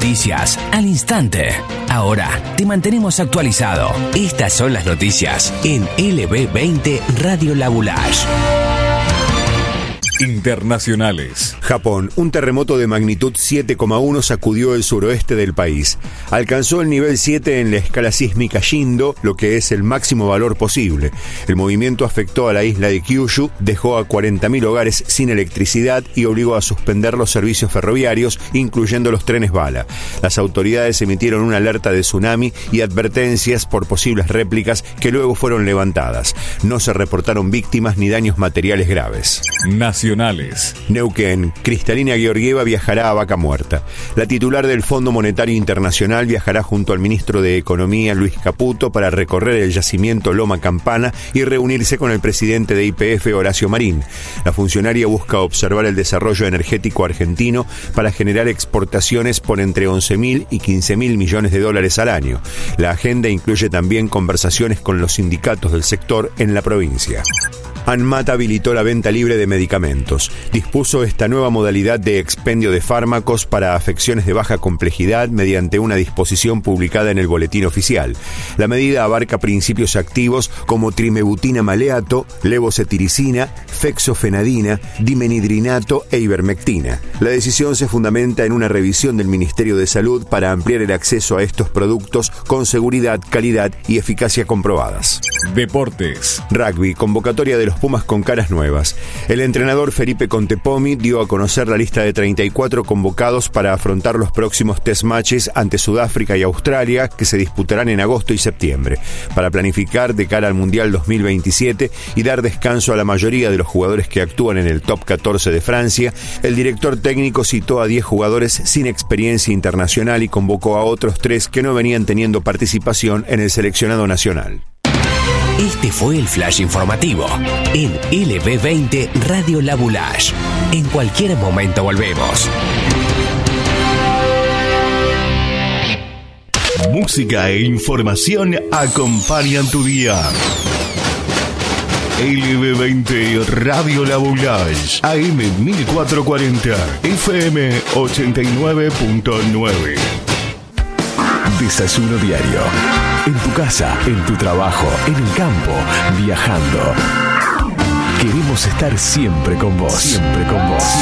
noticias al instante. Ahora te mantenemos actualizado. Estas son las noticias en LB20 Radio La Boulage. Internacionales. Japón, un terremoto de magnitud 7,1 sacudió el suroeste del país. Alcanzó el nivel 7 en la escala sísmica Shindo, lo que es el máximo valor posible. El movimiento afectó a la isla de Kyushu, dejó a 40.000 hogares sin electricidad y obligó a suspender los servicios ferroviarios, incluyendo los trenes bala. Las autoridades emitieron una alerta de tsunami y advertencias por posibles réplicas que luego fueron levantadas. No se reportaron víctimas ni daños materiales graves. Nacionales. Neuquén, Cristalina Georgieva viajará a Vaca Muerta. La titular del Fondo Monetario Internacional viajará junto al ministro de Economía, Luis Caputo, para recorrer el yacimiento Loma Campana y reunirse con el presidente de YPF, Horacio Marín. La funcionaria busca observar el desarrollo energético argentino para generar exportaciones por entre 11.000 y 15.000 millones de dólares al año. La agenda incluye también conversaciones con los sindicatos del sector en la provincia. ANMAT habilitó la venta libre de medicamentos. Dispuso esta nueva modalidad de expendio de fármacos para afecciones de baja complejidad mediante una disposición publicada en el Boletín Oficial. La medida abarca principios activos como trimebutina maleato, levocetiricina, fexofenadina, dimenhidrinato e ivermectina. La decisión se fundamenta en una revisión del Ministerio de Salud para ampliar el acceso a estos productos con seguridad, calidad y eficacia comprobadas. Deportes. Rugby, convocatoria de los Pumas con caras nuevas. El entrenador Felipe Contepomi dio a conocer la lista de 34 convocados para afrontar los próximos test matches ante Sudáfrica y Australia, que se disputarán en agosto y septiembre, para planificar de cara al Mundial 2027 y dar descanso a la mayoría de los jugadores que actúan en el top 14 de Francia. El director técnico citó a 10 jugadores sin experiencia internacional y convocó a otros 3 que no venían teniendo participación en el seleccionado nacional. Este fue el flash informativo en LB20 Radio La Boulage. En cualquier momento volvemos. Música e información acompañan tu día. LB20 Radio La Boulage, AM 1440, FM 89.9. Desayuno diario. En tu casa, en tu trabajo, en el campo, viajando. Queremos estar siempre con vos. Siempre con vos.